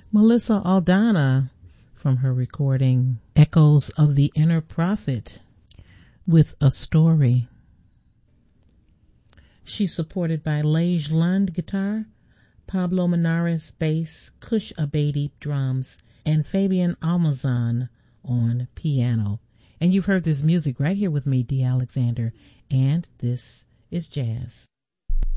Melissa Aldana from her recording Echoes of the Inner Prophet with A Story. She's supported by Lage Lund guitar, Pablo Menares bass, Kush Abedi drums, and Fabian Almazan on piano. And you've heard this music right here with me, Dee Alexander, and this is jazz.